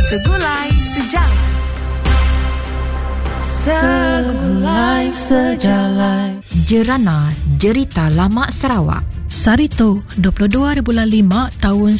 Segulai Sejarah. Segulai Sejarah. Jerana Jerita Lama Sarawak. Sarito, 22 bulan 5 tahun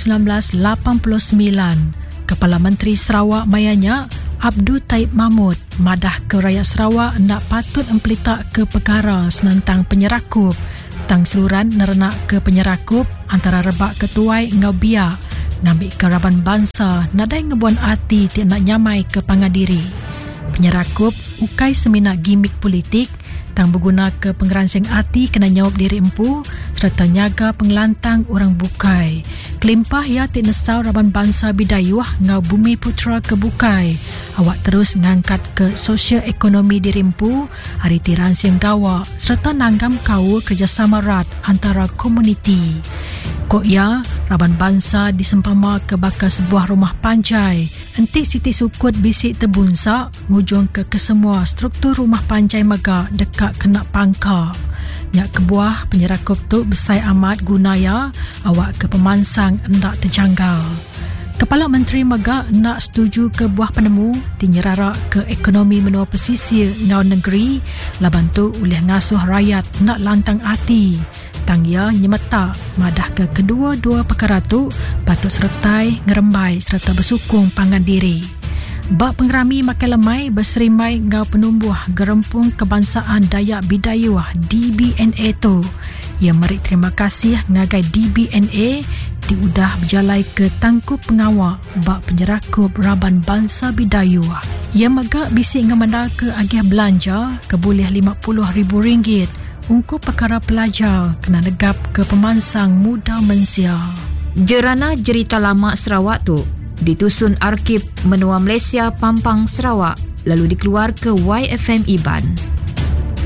1989. Kepala Menteri Sarawak Mayanya, Abdul Taib Mahmud, madah ke rakyat Sarawak nak patut empelitak ke perkara senentang penyerakup. Tang seluruhan nerenak ke penyerakup antara rebak ketuai ngau biak. Ngambil keraban bangsa, nadai ngebuan hati tiak nak nyamai ke pangadiri. Penyerakup, ukai seminat gimik politik, tang berguna ke pengeransing hati kena nyawab diri empu, serta nyaga pengelantang orang bukai. Kelimpah ia tik nesau raban bangsa bidayuh ngau bumi putra ke bukai. Awak terus ngangkat ke sosial ekonomi diri empu, hari tiransing gawa, serta nanggam kau kerjasama erat antara komuniti. Kok ya, raban bangsa disempama ke bakal sebuah rumah panjai. Entik Siti Sukut bisik terbunsak, ngujung ke kesemua struktur rumah panjai megak dekat kena pangka. Nyak kebuah penyerakup tu besai amat gunaya, awak ke pemansang hendak terjanggal. Kepala Menteri Megak nak setuju ke buah penemu dinyerara ke ekonomi menua pesisir ngau negeri, laban tu oleh ngasuh rakyat nak lantang hati. Tang ia nyemeta madah ke kedua-dua perkara tu patut sertai, ngerembai serta bersukung pangan diri. Bak pengerami makan lemai berserimai ngau penumbuh gerempung kebangsaan Dayak Bidayuh DBNA tu. Ia meri terima kasih ngagai DBNA diudah berjalai ke tangkup pengawal bak penyerakup raban bangsa Bidayuh. Ia megak bisik ngemanda ke agih belanja keboleh RM50,000 untuk perkara pelajar kena negap ke pemansang muda mensia. Jerana Jerita Lama Sarawak tu ditusun Arkib Menua Malaysia Pampang Sarawak lalu dikeluar ke YFM Iban.